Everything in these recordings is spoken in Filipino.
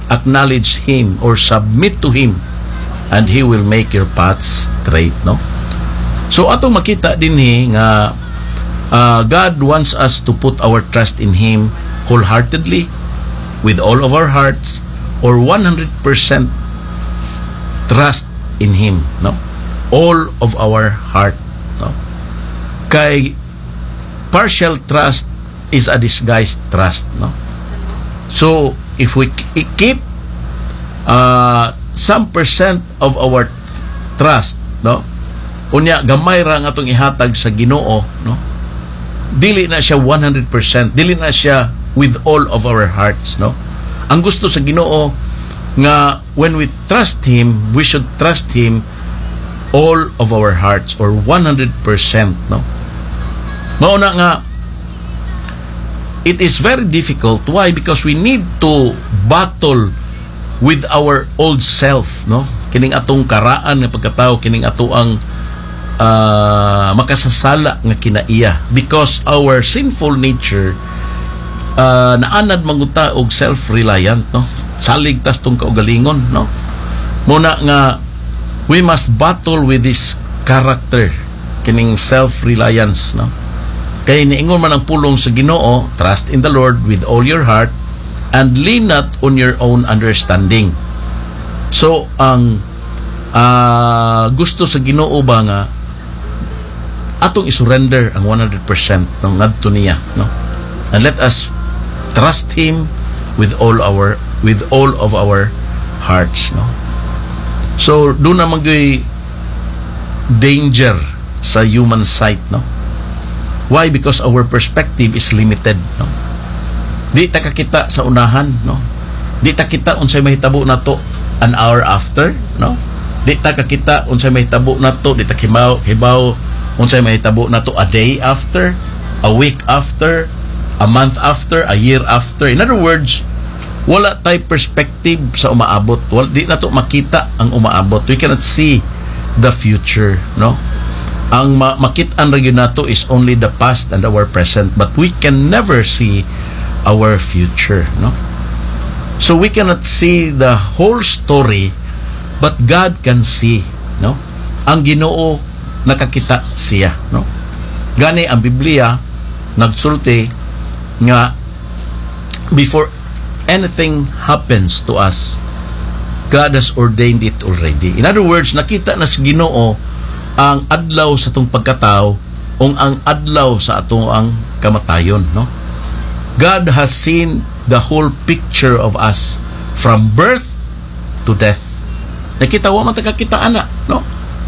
acknowledge Him or submit to Him, and He will make your paths straight, no? So atong makita din nga God wants us to put our trust in Him wholeheartedly, with all of our hearts, or 100% trust in Him, no? All of our heart, no? Kay partial trust is a disguised trust, no? So if we keep some percent of our trust, no, unya gamay ra nga atong ihatag sa Ginoo, no, dili na siya 100%, dili na siya with all of our hearts, no. Ang gusto sa Ginoo nga when we trust Him, we should trust Him all of our hearts, or 100%, no. Mauna nga, it is very difficult. Why? Because we need to battle with our old self, no? Kining atong karaan nga pagkatao, kining ato ang makasasala nga kinaiya. Because our sinful nature naanad manguta og self-reliant, no? Salig tas tong kaugalingon, no? Muna nga we must battle with this character, kining self-reliance, no? Kaya niingon man ang pulong sa Ginoo, trust in the Lord with all your heart and lean not on your own understanding. So ang gusto sa Ginoo ba nga atong isurrender ang 100% ng ngadto niya, no? And let us trust Him with all of our hearts, no? So do na magay danger sa human sight, no? Why? Because our perspective is limited, no? Di ta kakita sa unahan, no? Di ta kita unsay mahitabo nato an hour after, no? Di ta kakita unsay mahitabo nato, di ta hibaw unsay mahitabo nato a day after, a week after, a month after, a year after. In other words, wala tay perspective sa umaabot. Di nato makita ang umaabot. We cannot see the future, no? Ang makitaan ra gyud nato is only the past and our present, but we can never see our future, no? So we cannot see the whole story, but God can see, no? Ang Ginoo nakakita siya, no? Gani ang Biblia nagsulti nga before anything happens to us, God has ordained it already. In other words, nakita na sa Ginoo ang adlaw sa atong pagkatao o ang adlaw sa atong ang kamatayon, no? God has seen the whole picture of us from birth to death. Nakita wa man ta kakita ana, no?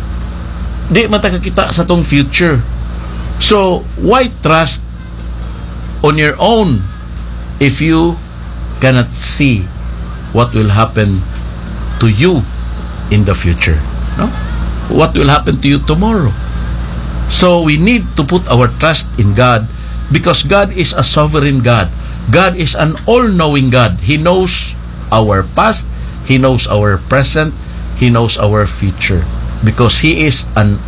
Di man ta kakita sa atong future. So why trust on your own if you cannot see what will happen to you in the future, no? What will happen to you tomorrow? So we need to put our trust in God, because God is a sovereign God. God is an all-knowing God. He knows our past, He knows our present, He knows our future, because He is an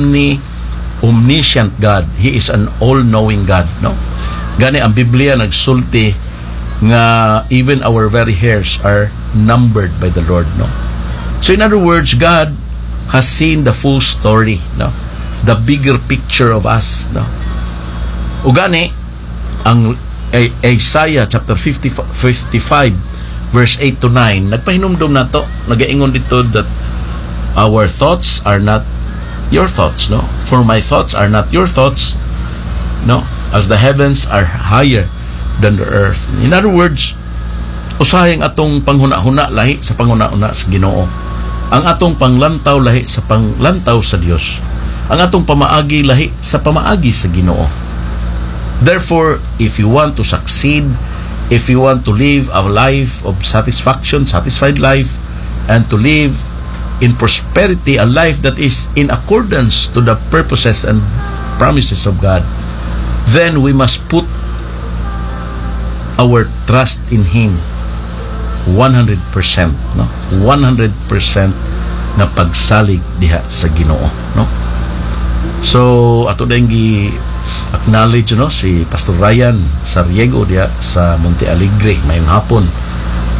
omniscient God. He is an all-knowing God, no? Gani ang Biblia nagsulti nga even our very hairs are numbered by the Lord, no? So in other words, God has seen the full story, no? The bigger picture of us, no? Ugani ang Isaiah chapter 55 verse 8 to 9 nagpahinumdum nato, nagaingon dito that our thoughts are not your thoughts, no? For my thoughts are not your thoughts, no? As the heavens are higher than the earth. In other words, usayang atong panghuna-huna lahi sa panghuna-huna sa Ginoo. Ang atong panglantaw lahi sa panglantaw sa Dios. Ang atong pamaagi lahi sa pamaagi sa Ginoo. Therefore, if you want to succeed, if you want to live a life of satisfaction, satisfied life, and to live in prosperity, a life that is in accordance to the purposes and promises of God, then we must put our trust in Him 100%, no? 100% na pagsalig diha sa Ginoo, no? So ato dayong gi-acknowledge, no, si Pastor Ryan Sariego diha sa Monte Alegre mayong hapon.